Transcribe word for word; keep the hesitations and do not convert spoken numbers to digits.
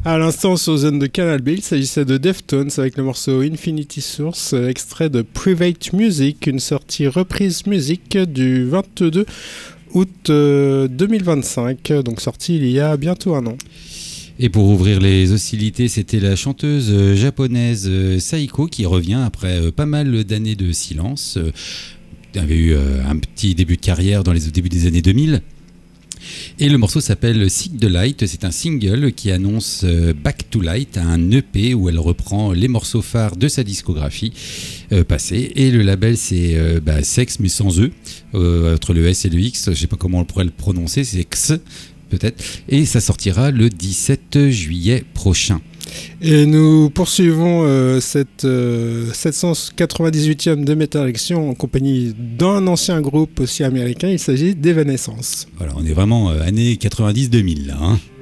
À l'instant, sur Zone de Canal B, il s'agissait de Deftones avec le morceau Infinity Source, extrait de Private Music, une sortie reprise musique du vingt-deux août deux mille vingt-cinq, donc sortie il y a bientôt un an. Et pour ouvrir les hostilités, c'était la chanteuse japonaise Saiko qui revient après pas mal d'années de silence. Elle avait eu un petit début de carrière dans les débuts des années deux mille. Et le morceau s'appelle Seek the Light, c'est un single qui annonce Back to Light, un E P où elle reprend les morceaux phares de sa discographie euh, passée. Et le label c'est euh, bah, Sex mais sans E, euh, entre le S et le X, je ne sais pas comment on pourrait le prononcer, c'est X peut-être. Et ça sortira le dix-sept juillet prochain. Et nous poursuivons euh, cette euh, sept cent quatre-vingt-dix-huitième de Metal Action en compagnie d'un ancien groupe aussi américain, il s'agit d'Evanescence. Voilà, on est vraiment euh, années quatre-vingt-dix deux mille là. Hein.